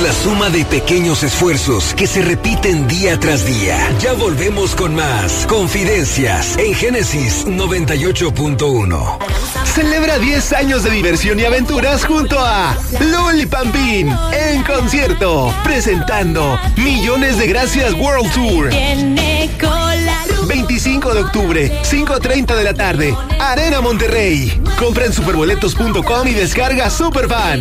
la suma de pequeños esfuerzos que se repiten día tras día. Ya volvemos con más Confidencias en Génesis 98.1. Celebra 10 años de diversión y aventuras junto a Luli Pampín en concierto, presentando Millones de Gracias World Tour. 25 de octubre, 5:30 de la tarde, Arena Monterrey. Compra en superboletos.com y descarga Superfan.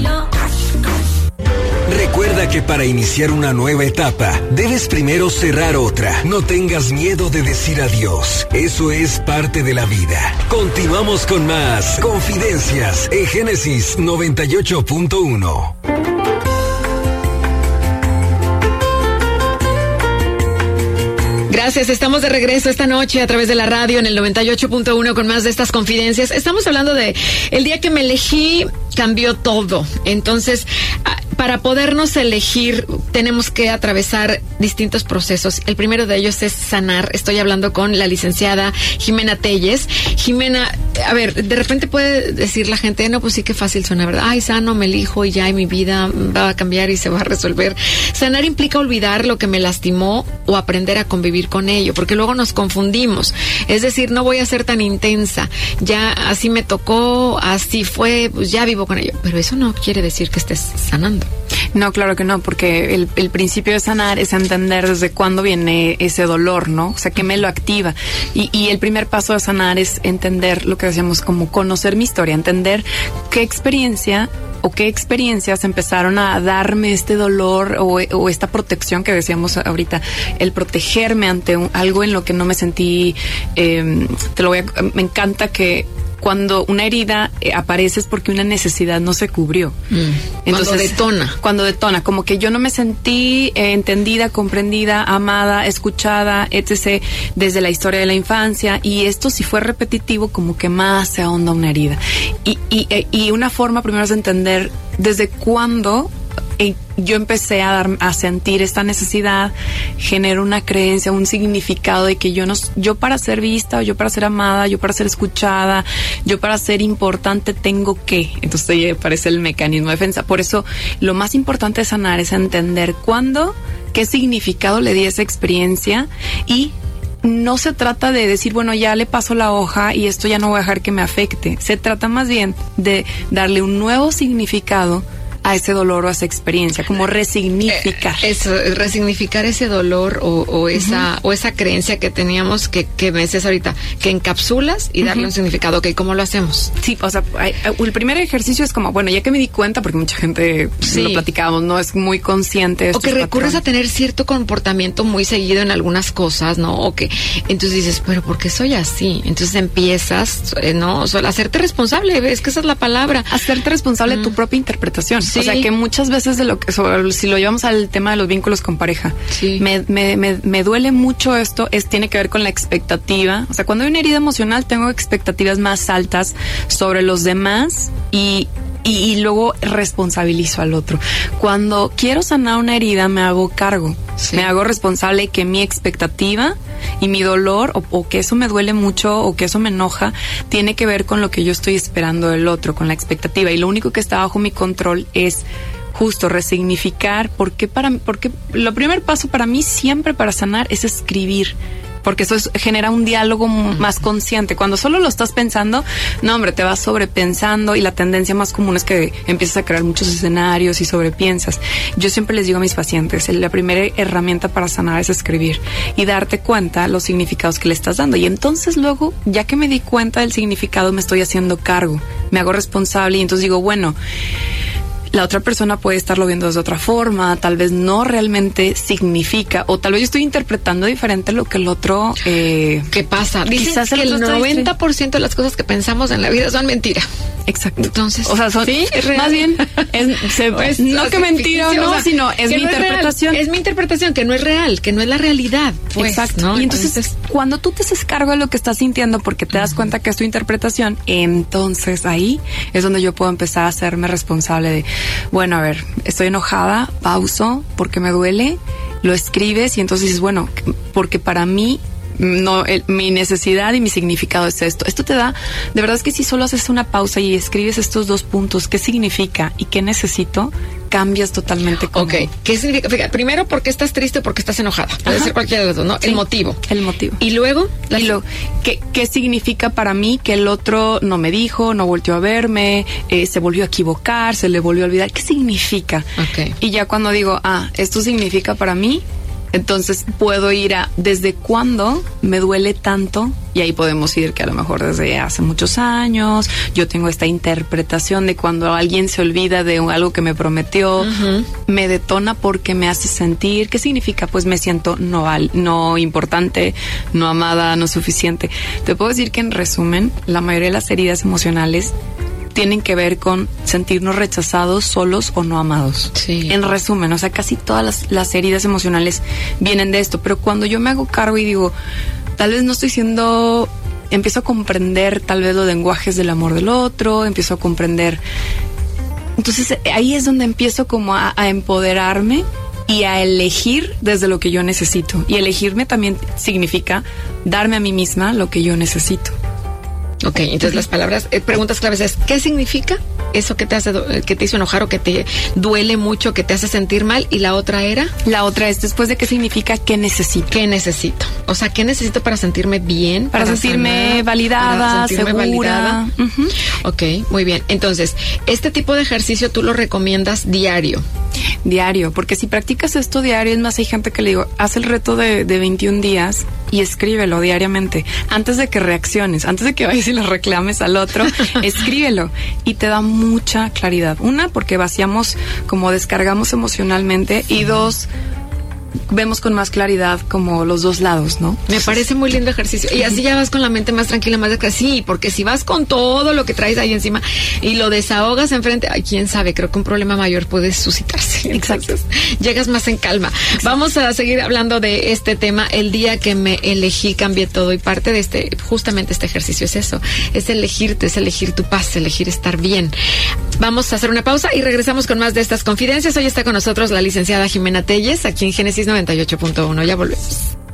Recuerda que para iniciar una nueva etapa, debes primero cerrar otra. No tengas miedo de decir adiós. Eso es parte de la vida. Continuamos con más Confidencias en Génesis 98.1. Gracias, estamos de regreso esta noche a través de la radio en el 98.1 con más de estas confidencias. Estamos hablando de el día que me elegí, cambió todo. Entonces, para podernos elegir, tenemos que atravesar distintos procesos. El primero de ellos es sanar. Estoy hablando con la licenciada Jimena Telles. Jimena, a ver, de repente puede decir la gente, no, pues sí, qué fácil suena, ¿verdad? Ay, sano, me elijo y ya, y mi vida va a cambiar y se va a resolver. Sanar implica olvidar lo que me lastimó o aprender a convivir con ello, porque luego nos confundimos. Es decir, no voy a ser tan intensa. Ya así me tocó, así fue, pues ya vivo con ello. Pero eso no quiere decir que estés sanando. No, claro que no, porque el principio de sanar es entender desde cuándo viene ese dolor, ¿no? O sea, qué me lo activa. Y el primer paso de sanar es entender lo que decíamos, como conocer mi historia, entender qué experiencia o qué experiencias empezaron a darme este dolor o esta protección que decíamos ahorita, el protegerme ante algo en lo que no me sentí, me encanta que cuando una herida aparece es porque una necesidad no se cubrió. Entonces, cuando detona, como que yo no me sentí entendida, comprendida, amada, escuchada, etc. desde la historia de la infancia, y esto si fue repetitivo, como que más se ahonda una herida. Y una forma primero es entender desde cuándo yo empecé a sentir esta necesidad, genero una creencia, un significado de que yo para ser vista, o yo para ser amada, yo para ser escuchada, yo para ser importante tengo que. Entonces ahí aparece el mecanismo de defensa. Por eso lo más importante de sanar es entender cuándo, qué significado le di a esa experiencia, y no se trata de decir, bueno, ya le paso la hoja y esto ya no voy a dejar que me afecte. Se trata más bien de darle un nuevo significado a ese dolor o a esa experiencia, como resignificar. Eso, resignificar ese dolor o esa creencia que teníamos, que me decías ahorita, que encapsulas y darle un significado. Ok, ¿cómo lo hacemos? Sí, o sea, el primer ejercicio es como, bueno, ya que me di cuenta, porque mucha gente, lo platicábamos, no es muy consciente de o que recurres a tener cierto comportamiento muy seguido en algunas cosas, ¿no? O que entonces dices, pero ¿por qué soy así? Entonces empiezas, ¿no? Solo hacerte responsable, es que esa es la palabra. Hacerte responsable de tu propia interpretación. Sí. O sea, que muchas veces si lo llevamos al tema de los vínculos con pareja, me duele mucho esto, tiene que ver con la expectativa. O sea, cuando hay una herida emocional, tengo expectativas más altas sobre los demás y luego responsabilizo al otro. Cuando quiero sanar una herida, me hago cargo. Me hago responsable que mi expectativa y mi dolor, o que eso me duele mucho, o que eso me enoja, tiene que ver con lo que yo estoy esperando del otro, con la expectativa. Y lo único que está bajo mi control es justo resignificar, porque lo primer paso para mí siempre para sanar es escribir. Porque eso genera un diálogo más consciente. Cuando solo lo estás pensando, no, hombre, te vas sobrepensando, y la tendencia más común es que empiezas a crear muchos escenarios y sobrepiensas. Yo siempre les digo a mis pacientes, la primera herramienta para sanar es escribir y darte cuenta los significados que le estás dando. Y entonces luego, ya que me di cuenta del significado, me estoy haciendo cargo, me hago responsable, y entonces digo, bueno, la otra persona puede estarlo viendo de otra forma, tal vez no realmente significa, o tal vez yo estoy interpretando diferente lo que el otro... ¿Qué pasa? Dices que el 90% de las cosas que pensamos en la vida son mentira. Exacto. Entonces, o sea, ¿sí? ¿Es real? Más bien, no que mentira o no, o sea, sino es mi interpretación. Es mi interpretación, que no es real, que no es la realidad. Pues, exacto. ¿no? Y entonces, cuando tú te haces cargo de lo que estás sintiendo, porque te das cuenta que es tu interpretación, entonces ahí es donde yo puedo empezar a hacerme responsable de, bueno, a ver, estoy enojada, pauso, porque me duele, lo escribes, y entonces dices, bueno, porque para mí no, mi necesidad y mi significado es esto. Esto te da, de verdad es que si solo haces una pausa y escribes estos 2 puntos, qué significa y qué necesito, cambias totalmente. Ok, ¿qué significa? Fíjate, primero, ¿por qué estás triste o por qué estás enojada? Puede ser cualquiera de los dos, ¿no? Sí, el motivo. Y luego, ¿qué significa para mí que el otro no me dijo, no volteó a verme, se volvió a equivocar, se le volvió a olvidar? ¿Qué significa? Okay. Y ya cuando digo, esto significa para mí, entonces puedo ir a desde cuándo me duele tanto, y ahí podemos ir que a lo mejor desde hace muchos años yo tengo esta interpretación de cuando alguien se olvida de algo que me prometió, me detona porque me hace sentir. ¿Qué significa? Pues me siento no importante, no amada, no suficiente. Te puedo decir que en resumen, la mayoría de las heridas emocionales tienen que ver con sentirnos rechazados, solos o no amados. Sí. En resumen, o sea, casi todas las heridas emocionales vienen de esto. Pero cuando yo me hago cargo y digo, tal vez no estoy siendo... Empiezo a comprender tal vez los lenguajes del amor del otro, empiezo a comprender... Entonces ahí es donde empiezo como a empoderarme y a elegir desde lo que yo necesito. Y elegirme también significa darme a mí misma lo que yo necesito. Ok, entonces las palabras, preguntas claves es, ¿qué significa eso que te hizo enojar o que te duele mucho, que te hace sentir mal? Y la otra era... La otra es, después de qué significa, ¿qué necesito? ¿Qué necesito? O sea, ¿qué necesito para sentirme bien? Para sentirme sanar, validada, para sentirme segura. Ok, muy bien. Entonces, este tipo de ejercicio tú lo recomiendas diario. Diario, porque si practicas esto diario, es más, hay gente que le digo, haz el reto de 21 días y escríbelo diariamente. Antes de que reacciones, antes de que vayas y lo reclames al otro, escríbelo y te da mucha claridad. Una, porque vaciamos, como descargamos emocionalmente, y dos, vemos con más claridad como los dos lados, ¿no? Me parece muy lindo ejercicio. Y así ya vas con la mente más tranquila, más de sí, porque si vas con todo lo que traes ahí encima y lo desahogas enfrente, ay, quién sabe, creo que un problema mayor puede suscitarse. Exacto. Entonces, llegas más en calma. Exacto. Vamos a seguir hablando de este tema. El día que me elegí, cambié todo. Y parte de justamente este ejercicio es eso. Es elegirte, es elegir tu paz, elegir estar bien. Vamos a hacer una pausa y regresamos con más de estas confidencias. Hoy está con nosotros la licenciada Jimena Telles, aquí en Génesis 98.1. Ya volvemos.